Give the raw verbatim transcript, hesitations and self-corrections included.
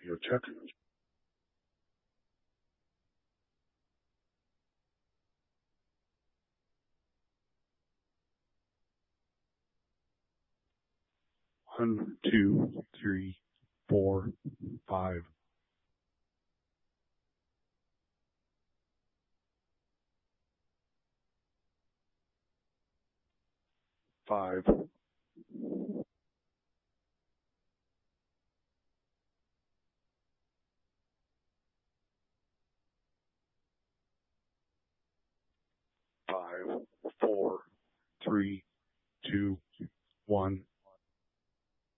audio check. One, two, three, four, five. Five. Five, four, three, two, one.